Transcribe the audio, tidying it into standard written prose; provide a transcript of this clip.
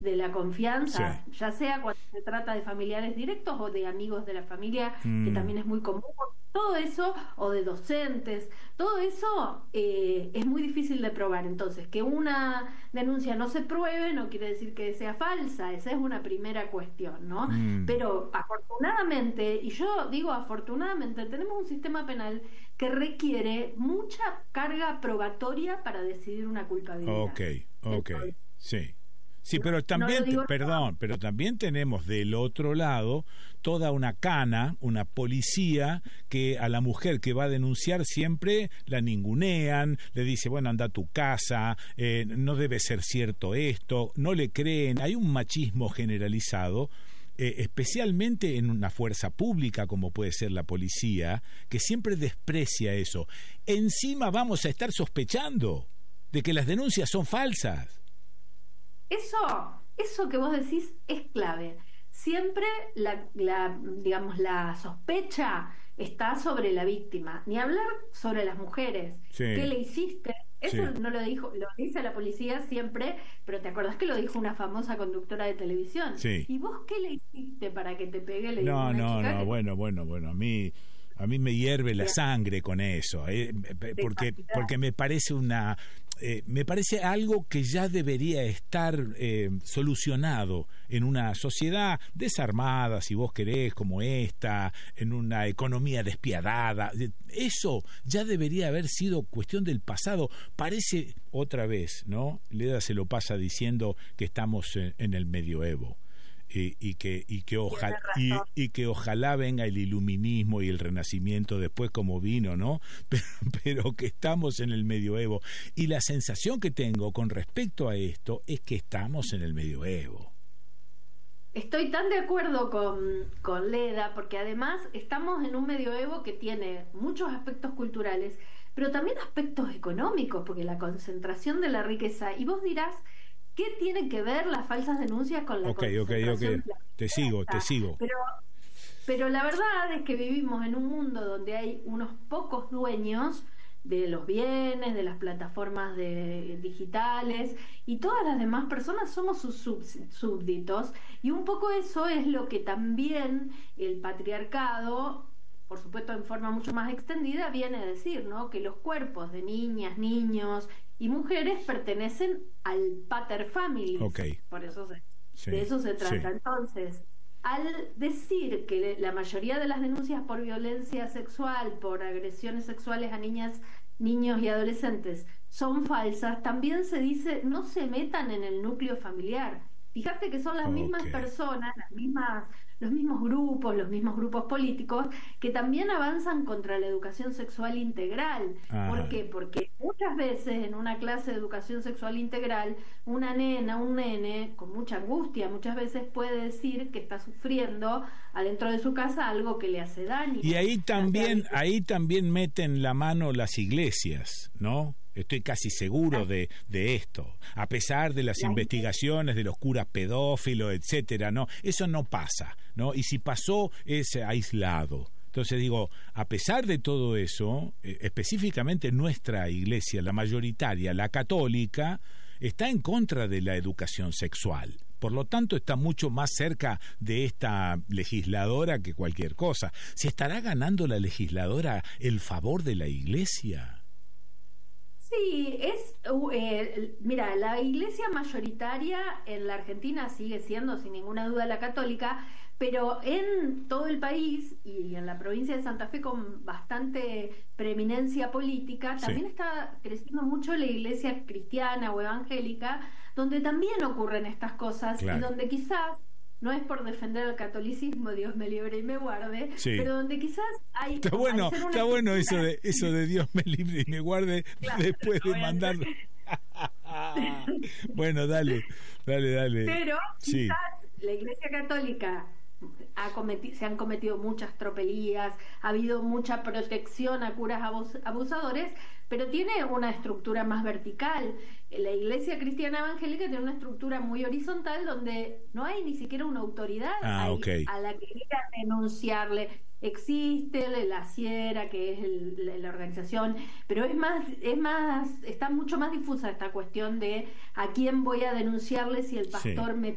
de la confianza, ya sea cuando se trata de familiares directos o de amigos de la familia, que también es muy común, todo eso, o de docentes, todo eso es muy difícil de probar. Entonces, que una denuncia no se pruebe no quiere decir que sea falsa, esa es una primera cuestión, ¿no? Pero afortunadamente, y yo digo afortunadamente, tenemos un sistema penal que requiere mucha carga probatoria para decidir una culpabilidad. Entonces, sí, pero también, pero también tenemos del otro lado toda una cana, una policía que a la mujer que va a denunciar siempre la ningunean, le dice, bueno, anda a tu casa, no debe ser cierto esto, no le creen, hay un machismo generalizado, especialmente en una fuerza pública como puede ser la policía, que siempre desprecia eso. Encima vamos a estar sospechando de que las denuncias son falsas. Eso que vos decís es clave. Siempre digamos, la sospecha está sobre la víctima. Ni hablar sobre las mujeres. ¿Qué le hiciste? Eso no lo dijo, lo dice la policía siempre, pero ¿te acordás que lo dijo una famosa conductora de televisión? ¿Y vos qué le hiciste para que te pegue? Bueno, a mí me hierve la sangre con eso, porque me parece me parece algo que ya debería estar solucionado en una sociedad desarmada, si vos querés, como esta, en una economía despiadada. Eso ya debería haber sido cuestión del pasado. Parece, otra vez, ¿no? Leda se lo pasa diciendo que estamos en el medioevo. Y que ojalá venga el iluminismo y el renacimiento después como vino, ¿no? Pero que estamos en el medioevo. Y la sensación que tengo con respecto a esto es que estamos en el medioevo. Estoy tan de acuerdo con Leda, porque además estamos en un medioevo que tiene muchos aspectos culturales, pero también aspectos económicos, porque la concentración de la riqueza, y vos dirás, ¿qué tienen que ver las falsas denuncias con la concentración? Te sigo. Pero la verdad es que vivimos en un mundo donde hay unos pocos dueños de los bienes, de las plataformas digitales, y todas las demás personas somos sus súbditos, y un poco eso es lo que también el patriarcado, por supuesto en forma mucho más extendida, viene a decir, ¿no? Que los cuerpos de niñas, niños y mujeres pertenecen al paterfamilies. Por eso de eso se trata. Entonces, al decir que la mayoría de las denuncias por violencia sexual, por agresiones sexuales a niñas, niños y adolescentes son falsas, también se dice no se metan en el núcleo familiar. Fíjate que son las mismas personas, los mismos grupos políticos que también avanzan contra la educación sexual integral. ¿Por qué? Porque muchas veces en una clase de educación sexual integral, una nena, un nene, con mucha angustia, muchas veces puede decir que está sufriendo adentro de su casa algo que le hace daño. Y ahí también meten la mano las iglesias, ¿no? Estoy casi seguro de esto, a pesar de las investigaciones de los curas pedófilos, etcétera, ¿no? Eso no pasa, ¿no? Y si pasó, es aislado. Entonces digo, a pesar de todo eso, específicamente nuestra iglesia, la mayoritaria, la católica, está en contra de la educación sexual. Por lo tanto, está mucho más cerca de esta legisladora que cualquier cosa. ¿Se estará ganando la legisladora el favor de la iglesia? Sí, mira, la iglesia mayoritaria en la Argentina sigue siendo sin ninguna duda la católica, pero en todo el país y en la provincia de Santa Fe con bastante preeminencia política, también está creciendo mucho la iglesia cristiana o evangélica, donde también ocurren estas cosas y donde quizás, no es por defender el catolicismo, Dios me libre y me guarde, pero donde quizás hay... Está bueno eso de Dios me libre y me guarde, después de mandarlo. Bueno, dale. Pero quizás la Iglesia Católica se han cometido muchas tropelías, ha habido mucha protección a curas abusadores, pero tiene una estructura más vertical. La Iglesia Cristiana Evangélica tiene una estructura muy horizontal donde no hay ni siquiera una autoridad a la que ir a denunciarle. Existe la Sierra, que es la organización, pero está mucho más difusa esta cuestión de a quién voy a denunciarle si el pastor me